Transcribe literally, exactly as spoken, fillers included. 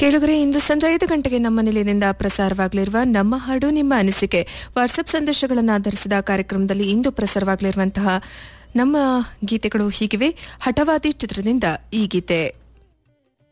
ಕೇಳುಗರೆ, ಇಂದು ಸಂಜೆ ಐದು ಗಂಟೆಗೆ ನಮ್ಮ ನಿಲಯದಿಂದ ಪ್ರಸಾರವಾಗಲಿರುವ ನಮ್ಮ ಹಾಡು ನಿಮ್ಮ ಅನಿಸಿಕೆ ವಾಟ್ಸ್ಆಪ್ ಸಂದೇಶಗಳನ್ನು ಆಧರಿಸಿದ ಕಾರ್ಯಕ್ರಮದಲ್ಲಿ ಇಂದು ಪ್ರಸಾರವಾಗಲಿರುವಂತಹ ನಮ್ಮ ಗೀತೆಗಳು ಹೀಗಿವೆ. ಹಠವಾದಿ ಚಿತ್ರದಿಂದ ಈ ಗೀತೆ.